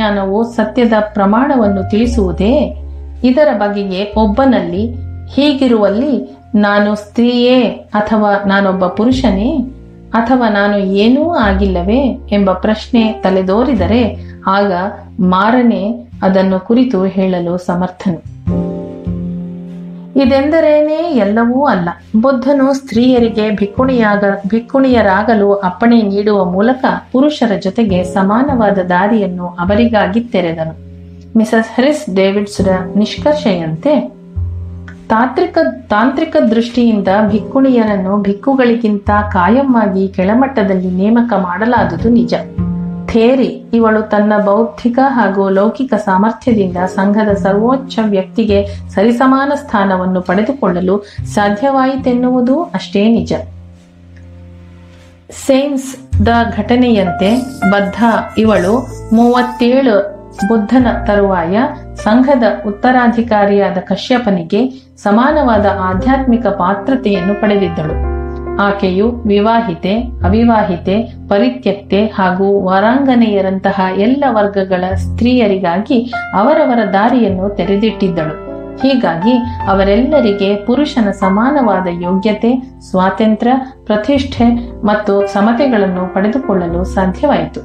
ತತ್ವಜ್ಞಾನವು ಸತ್ಯದ ಪ್ರಮಾಣವನ್ನು ತಿಳಿಸುವುದೇ? ಇದರ ಬಗೆಗೆ ಒಬ್ಬನಲ್ಲಿ ಹೀಗಿರುವಲ್ಲಿ ನಾನು ಸ್ತ್ರೀಯೇ ಅಥವಾ ನಾನೊಬ್ಬ ಪುರುಷನೇ ಅಥವಾ ನಾನು ಏನೂ ಆಗಿಲ್ಲವೇ ಎಂಬ ಪ್ರಶ್ನೆ ತಲೆದೋರಿದರೆ ಆಗ ಮಾರನೇ ಅದನ್ನು ಕುರಿತು ಹೇಳಲು ಸಮರ್ಥನು. ಇದೆಂದರೇನೇ ಎಲ್ಲವೂ ಅಲ್ಲ. ಬುದ್ಧನು ಸ್ತ್ರೀಯರಿಗೆ ಭಿಕ್ಕುಣಿಯರಾಗಲು ಅಪ್ಪಣೆ ನೀಡುವ ಮೂಲಕ ಪುರುಷರ ಜೊತೆಗೆ ಸಮಾನವಾದ ದಾರಿಯನ್ನು ಅವರಿಗಾಗಿ ತೆರೆದನು. ಮಿಸಸ್ ಹ್ಯಾರಿಸ್ ಡೇವಿಡ್ಸ್ರ ನಿಷ್ಕರ್ಷೆಯಂತೆ ತಾಂತ್ರಿಕ ದೃಷ್ಟಿಯಿಂದ ಭಿಕ್ಕುಣಿಯರನ್ನು ಭಿಕ್ಕುಗಳಿಗಿಂತ ಕಾಯಮ್ಮಾಗಿ ಕೆಳಮಟ್ಟದಲ್ಲಿ ನೇಮಕ ಮಾಡಲಾದುದು ನಿಜ. ಥೇರಿ ಇವಳು ತನ್ನ ಬೌದ್ಧಿಕ ಹಾಗೂ ಲೌಕಿಕ ಸಾಮರ್ಥ್ಯದಿಂದ ಸಂಘದ ಸರ್ವೋಚ್ಚ ವ್ಯಕ್ತಿಗೆ ಸರಿಸಮಾನ ಸ್ಥಾನವನ್ನು ಪಡೆದುಕೊಳ್ಳಲು ಸಾಧ್ಯವಾಯಿತೆನ್ನುವುದು ಅಷ್ಟೇ ನಿಜ. ಸೇನ್ಸ್ ದ ಘಟನೆಯಂತೆ ಬದ್ಧ ಇವಳು 37 ಬುದ್ಧನ ತರುವಾಯ ಸಂಘದ ಉತ್ತರಾಧಿಕಾರಿಯಾದ ಕಶ್ಯಪನಿಗೆ ಸಮಾನವಾದ ಆಧ್ಯಾತ್ಮಿಕ ಪಾತ್ರತೆಯನ್ನು ಪಡೆದಿದ್ದಳು. ಆಕೆಯು ವಿವಾಹಿತೆ, ಅವಿವಾಹಿತೆ, ಪರಿತ್ಯಕ್ತೆ ಹಾಗೂ ವರಾಂಗನೆಯರಂತಹ ಎಲ್ಲ ವರ್ಗಗಳ ಸ್ತ್ರೀಯರಿಗಾಗಿ ಅವರವರ ದಾರಿಯನ್ನು ತೆರೆದಿಟ್ಟಿದ್ದಳು. ಹೀಗಾಗಿ ಅವರೆಲ್ಲರಿಗೆ ಪುರುಷನ ಸಮಾನವಾದ ಯೋಗ್ಯತೆ, ಸ್ವಾತಂತ್ರ್ಯ, ಪ್ರತಿಷ್ಠೆ ಮತ್ತು ಸಮತೆಗಳನ್ನು ಪಡೆದುಕೊಳ್ಳಲು ಸಾಧ್ಯವಾಯಿತು.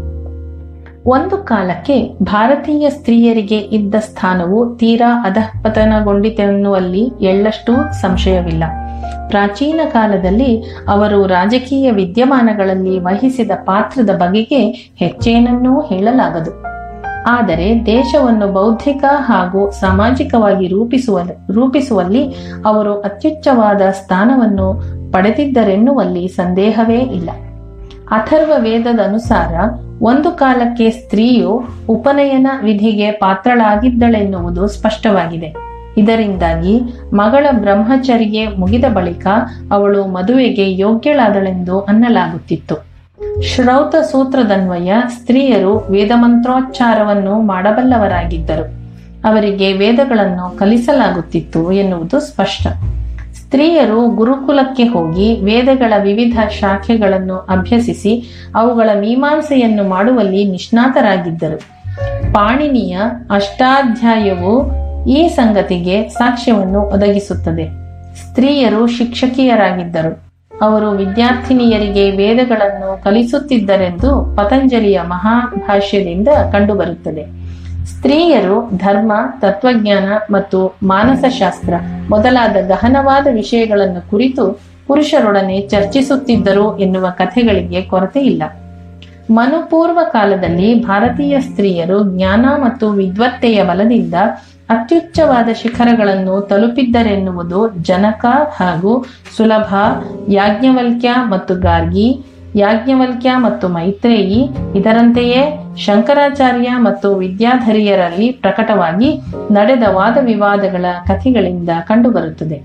ಒಂದು ಕಾಲಕ್ಕೆ ಭಾರತೀಯ ಸ್ತ್ರೀಯರಿಗೆ ಇದ್ದ ಸ್ಥಾನವು ತೀರಾ ಅಧಃಪತನಗೊಂಡಿತೆನ್ನುವಲ್ಲಿ ಎಳ್ಳಷ್ಟೂ ಸಂಶಯವಿಲ್ಲ. ಪ್ರಾಚೀನ ಕಾಲದಲ್ಲಿ ಅವರು ರಾಜಕೀಯ ವಿದ್ಯಮಾನಗಳಲ್ಲಿ ವಹಿಸಿದ ಪಾತ್ರದ ಬಗೆಗೆ ಹೆಚ್ಚೇನನ್ನೂ ಹೇಳಲಾಗದು. ಆದರೆ ದೇಶವನ್ನು ಬೌದ್ಧಿಕ ಹಾಗೂ ಸಾಮಾಜಿಕವಾಗಿ ರೂಪಿಸುವಲ್ಲಿ ಅವರು ಅತ್ಯುಚ್ಚವಾದ ಸ್ಥಾನವನ್ನು ಪಡೆದಿದ್ದರೆನ್ನುವಲ್ಲಿ ಸಂದೇಹವೇ ಇಲ್ಲ. ಅಥರ್ವ ವೇದದ ಅನುಸಾರ ಒಂದು ಕಾಲಕ್ಕೆ ಸ್ತ್ರೀಯು ಉಪನಯನ ವಿಧಿಗೆ ಪಾತ್ರಳಾಗಿದ್ದಳೆನ್ನುವುದು ಸ್ಪಷ್ಟವಾಗಿದೆ. ಇದರಿಂದಾಗಿ ಮಗಳ ಬ್ರಹ್ಮಚರ್ಯ ಮುಗಿದ ಬಳಿಕ ಅವಳು ಮದುವೆಗೆ ಯೋಗ್ಯಳಾದಳೆಂದು ಅನ್ನಲಾಗುತ್ತಿತ್ತು. ಶ್ರೌತ ಸೂತ್ರದನ್ವಯ ಸ್ತ್ರೀಯರು ವೇದಮಂತ್ರೋಚ್ಚಾರವನ್ನು ಮಾಡಬಲ್ಲವರಾಗಿದ್ದರು. ಅವರಿಗೆ ವೇದಗಳನ್ನು ಕಲಿಸಲಾಗುತ್ತಿತ್ತು ಎನ್ನುವುದು ಸ್ಪಷ್ಟ. ಸ್ತ್ರೀಯರು ಗುರುಕುಲಕ್ಕೆ ಹೋಗಿ ವೇದಗಳ ವಿವಿಧ ಶಾಖೆಗಳನ್ನು ಅಭ್ಯಸಿಸಿ ಅವುಗಳ ಮೀಮಾಂಸೆಯನ್ನು ಮಾಡುವಲ್ಲಿ ನಿಷ್ಣಾತರಾಗಿದ್ದರು. ಪಾಣಿನಿಯ ಅಷ್ಟಾಧ್ಯಾಯವು ಈ ಸಂಗತಿಗೆ ಸಾಕ್ಷ್ಯವನ್ನು ಒದಗಿಸುತ್ತದೆ. ಸ್ತ್ರೀಯರು ಶಿಕ್ಷಕಿಯರಾಗಿದ್ದರು. ಅವರು ವಿದ್ಯಾರ್ಥಿನಿಯರಿಗೆ ವೇದಗಳನ್ನು ಕಲಿಸುತ್ತಿದ್ದರೆಂದು ಪತಂಜಲಿಯ ಮಹಾಭಾಷ್ಯದಿಂದ ಕಂಡುಬರುತ್ತದೆ. ಸ್ತ್ರೀಯರು ಧರ್ಮ, ತತ್ವಜ್ಞಾನ ಮತ್ತು ಮಾನಸಶಾಸ್ತ್ರ ಮೊದಲಾದ ಗಹನವಾದ ವಿಷಯಗಳನ್ನು ಕುರಿತು ಪುರುಷರೊಡನೆ ಚರ್ಚಿಸುತ್ತಿದ್ದರು ಎನ್ನುವ ಕಥೆಗಳಿಗೆ ಕೊರತೆ ಇಲ್ಲ. ಮನುಪೂರ್ವ ಕಾಲದಲ್ಲಿ ಭಾರತೀಯ ಸ್ತ್ರೀಯರು ಜ್ಞಾನ ಮತ್ತು ವಿದ್ವತ್ತೆಯ ಬಲದಿಂದ ಅತ್ಯುಚ್ಚವಾದ ಶಿಖರಗಳನ್ನು ತಲುಪಿದ್ದರೆನ್ನುವುದು ಜನಕ ಹಾಗೂ ಸುಲಭ, ಯಾಜ್ಞವಲ್ಕ್ಯ ಮತ್ತು ಗಾರ್ಗಿ, ಯಾಜ್ಞವಲ್ಕ್ಯ ಮತ್ತು ಮೈತ್ರೇಯಿ, ಇದರಂತೆಯೇ ಶಂಕರಾಚಾರ್ಯ ಮತ್ತು ವಿದ್ಯಾಧರಿಯರಲ್ಲಿ ಪ್ರಕಟವಾಗಿ ನಡೆದ ವಾದ ವಿವಾದಗಳ ಕಥೆಗಳಿಂದ ಕಂಡುಬರುತ್ತದೆ.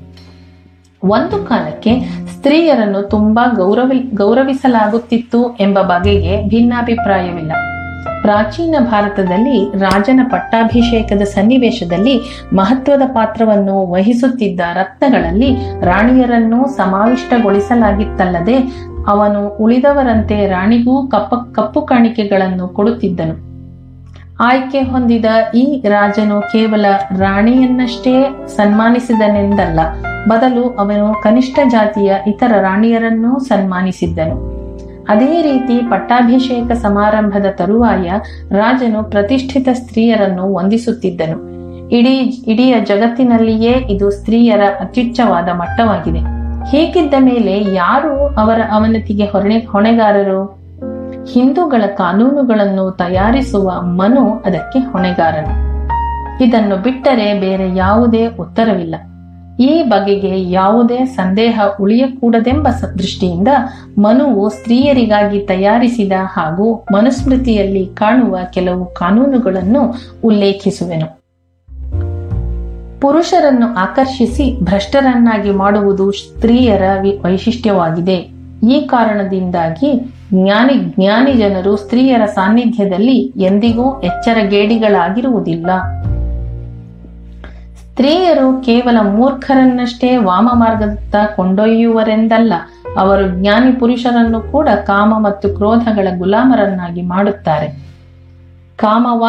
ಒಂದು ಕಾಲಕ್ಕೆ ಸ್ತ್ರೀಯರನ್ನು ತುಂಬಾ ಗೌರವಿಸಲಾಗುತ್ತಿತ್ತು ಎಂಬ ಬಗೆಗೆ ಭಿನ್ನಾಭಿಪ್ರಾಯವಿಲ್ಲ. ಪ್ರಾಚೀನ ಭಾರತದಲ್ಲಿ ರಾಜನ ಪಟ್ಟಾಭಿಷೇಕದ ಸನ್ನಿವೇಶದಲ್ಲಿ ಮಹತ್ವದ ಪಾತ್ರವನ್ನು ವಹಿಸುತ್ತಿದ್ದ ರತ್ನಗಳಲ್ಲಿ ರಾಣಿಯರನ್ನು ಸಮಾವಿಷ್ಟಗೊಳಿಸಲಾಗಿತ್ತಲ್ಲದೆ ಅವನು ಉಳಿದವರಂತೆ ರಾಣಿಗೂ ಕಪ್ಪು ಕಾಣಿಕೆಗಳನ್ನು ಕೊಡುತ್ತಿದ್ದನು. ಆಯ್ಕೆ ಹೊಂದಿದ ಈ ರಾಜನು ಕೇವಲ ರಾಣಿಯನ್ನಷ್ಟೇ ಸನ್ಮಾನಿಸಿದನೆಂದಲ್ಲ, ಬದಲು ಅವನು ಕನಿಷ್ಠ ಜಾತಿಯ ಇತರ ರಾಣಿಯರನ್ನೂ ಸನ್ಮಾನಿಸಿದ್ದನು. ಅದೇ ರೀತಿ ಪಟ್ಟಾಭಿಷೇಕ ಸಮಾರಂಭದ ತರುವಾಯ ರಾಜನು ಪ್ರತಿಷ್ಠಿತ ಸ್ತ್ರೀಯರನ್ನು ವಂದಿಸುತ್ತಿದ್ದನು. ಇಡೀ ಜಗತ್ತಿನಲ್ಲಿಯೇ ಇದು ಸ್ತ್ರೀಯರ ಅತ್ಯುಚ್ಚವಾದ ಮಟ್ಟವಾಗಿದೆ. ಹೀಗಿದ್ದ ಮೇಲೆ ಯಾರು ಅವರ ಅವನತಿಗೆ ಹೊಣೆಗಾರರು? ಹಿಂದೂಗಳ ಕಾನೂನುಗಳನ್ನು ತಯಾರಿಸುವ ಮನು ಅದಕ್ಕೆ ಹೊಣೆಗಾರನು. ಇದನ್ನು ಬಿಟ್ಟರೆ ಬೇರೆ ಯಾವುದೇ ಉತ್ತರವಿಲ್ಲ. ಈ ಬಗೆಗೆ ಯಾವುದೇ ಸಂದೇಹ ಉಳಿಯಕೂಡದೆಂಬ ದೃಷ್ಟಿಯಿಂದ ಮನುವು ಸ್ತ್ರೀಯರಿಗಾಗಿ ತಯಾರಿಸಿದ ಹಾಗೂ ಮನುಸ್ಮೃತಿಯಲ್ಲಿ ಕಾಣುವ ಕೆಲವು ಕಾನೂನುಗಳನ್ನು ಉಲ್ಲೇಖಿಸುವೆನು. ಪುರುಷರನ್ನು ಆಕರ್ಷಿಸಿ ಭ್ರಷ್ಟರನ್ನಾಗಿ ಮಾಡುವುದು ಸ್ತ್ರೀಯರ ವೈಶಿಷ್ಟ್ಯವಾಗಿದೆ. ಈ ಕಾರಣದಿಂದಾಗಿ ಜ್ಞಾನಿ ಜನರು ಸ್ತ್ರೀಯರ ಸಾನ್ನಿಧ್ಯದಲ್ಲಿ ಎಂದಿಗೂ ಎಚ್ಚರಗೇಡಿಗಳಾಗಿರುವುದಿಲ್ಲ. ಸ್ತ್ರೀಯರು ಕೇವಲ ಮೂರ್ಖರನ್ನಷ್ಟೇ ವಾಮ ಮಾರ್ಗದತ್ತ ಕೊಂಡೊಯ್ಯುವರೆಂದಲ್ಲ, ಅವರು ಜ್ಞಾನಿ ಪುರುಷರನ್ನು ಕೂಡ ಕಾಮ ಮತ್ತು ಕ್ರೋಧಗಳ ಗುಲಾಮರನ್ನಾಗಿ ಮಾಡುತ್ತಾರೆ.